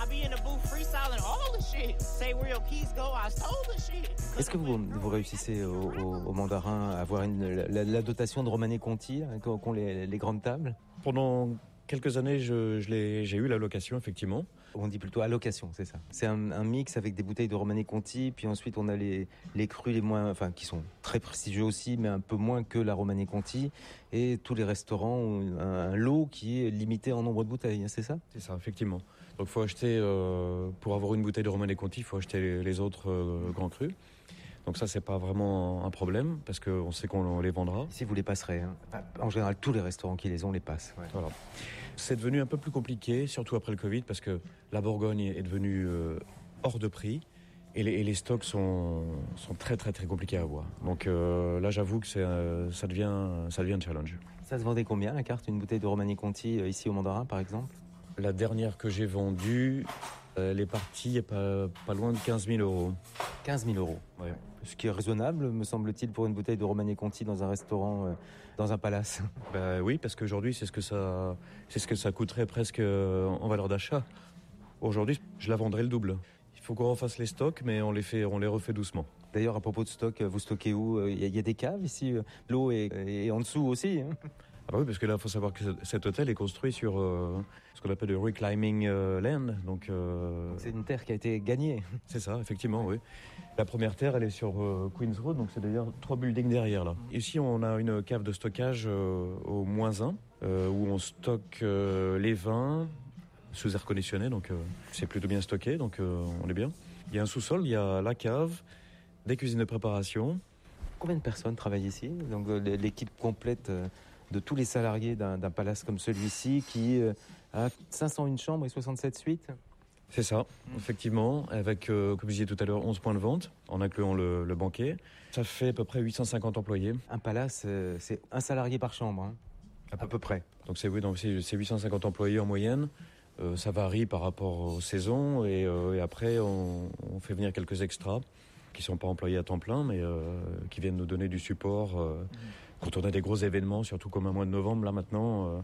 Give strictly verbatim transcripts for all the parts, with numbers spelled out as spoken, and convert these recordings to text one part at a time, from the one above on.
be in the booth freestyling all the shit. Say where your keys go, I stole the shit. Est-ce que vous, vous réussissez au, au, au mandarin à avoir une, la, la dotation de Romanée Conti hein, qu'ont les, les grandes tables? Pendant quelques années, je, je l'ai, j'ai eu la location, effectivement. On dit plutôt allocation, c'est ça. C'est un, un mix avec des bouteilles de Romanée Conti, puis ensuite on a les, les crus les moins, enfin qui sont très prestigieux aussi, mais un peu moins que la Romanée Conti. Et tous les restaurants ont un, un lot qui est limité en nombre de bouteilles, c'est ça? C'est ça, effectivement. Donc il faut acheter, euh, pour avoir une bouteille de Romanée Conti, il faut acheter les, les autres euh, grands crus. Donc ça, c'est pas vraiment un problème, parce qu'on sait qu'on les vendra. Si vous les passerez, hein. En général, tous les restaurants qui les ont les passent. Ouais. Voilà. C'est devenu un peu plus compliqué, surtout après le Covid, parce que la Bourgogne est devenue euh, hors de prix, et les, et les stocks sont, sont très très très compliqués à avoir. Donc euh, là, j'avoue que c'est, euh, ça, devient, ça devient un challenge. Ça se vendait combien, la carte, une bouteille de Romanée Conti, euh, ici au Mandarin, par exemple? La dernière que j'ai vendue, elle est partie pas, pas loin de quinze mille euros. quinze mille euros, ouais. Ce qui est raisonnable, me semble-t-il, pour une bouteille de Romanée Conti dans un restaurant, euh, dans un palace. Bah oui, parce qu'aujourd'hui, c'est ce que ça, c'est ce que ça coûterait presque en valeur d'achat. Aujourd'hui, je la vendrais le double. Il faut qu'on refasse les stocks, mais on les fait, on les refait doucement. D'ailleurs, à propos de stock, vous stockez où? Il y, y a des caves ici, l'eau est, est en dessous aussi. Hein. Ah bah oui, parce que là, il faut savoir que cet hôtel est construit sur euh, ce qu'on appelle le reclimbing euh, land. Donc, euh... donc c'est une terre qui a été gagnée. C'est ça, effectivement, oui. La première terre, elle est sur euh, Queen's Road, donc c'est d'ailleurs trois buildings derrière là. Ici, on a une cave de stockage euh, au moins un, euh, où on stocke euh, les vins sous air conditionné, donc euh, c'est plutôt bien stocké, donc euh, on est bien. Il y a un sous-sol, il y a la cave, des cuisines de préparation. Combien de personnes travaillent ici? Donc l'équipe complète euh, de tous les salariés d'un, d'un palace comme celui-ci qui euh, a cinq cent un chambres et soixante-sept suites. C'est ça, mmh. Effectivement, avec, euh, comme je disais tout à l'heure, onze points de vente, en incluant le, le banquet. Ça fait à peu près huit cent cinquante employés. Un palace, euh, c'est un salarié par chambre, hein, à, peu, à peu près. Donc c'est, oui, donc c'est, c'est huit cent cinquante employés en moyenne. Euh, ça varie par rapport aux saisons et, euh, et après on, on fait venir quelques extras qui sont pas employés à temps plein mais euh, qui viennent nous donner du support euh, mmh. quand on a des gros événements, surtout comme un mois de novembre là maintenant. Euh,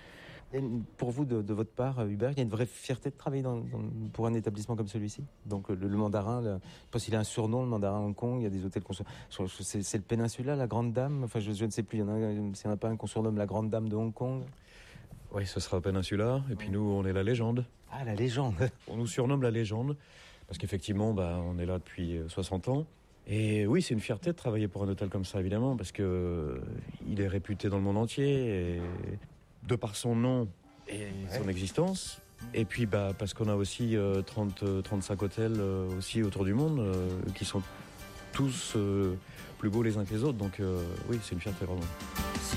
Et pour vous, de, de votre part, Hubert, il y a une vraie fierté de travailler dans, dans, pour un établissement comme celui-ci. Donc le, le mandarin, le, je pense qu'il a un surnom, le mandarin Hong Kong. Il y a des hôtels qu'on c'est, c'est le Péninsula, la Grande Dame. Enfin, je, je ne sais plus. Il y en a, s'il n'y en a pas un qu'on surnomme la Grande Dame de Hong Kong. Oui, ce sera Péninsula. Et puis nous, on est la légende. Ah, la légende. On nous surnomme la légende parce qu'effectivement, bah, on est là depuis soixante ans. Et oui, c'est une fierté de travailler pour un hôtel comme ça, évidemment, parce que euh, il est réputé dans le monde entier. Et de par son nom et ouais. son existence. Et puis bah, parce qu'on a aussi euh, trente à trente-cinq hôtels euh, aussi autour du monde euh, qui sont tous euh, plus beaux les uns que les autres. Donc euh, oui, c'est une fierté vraiment.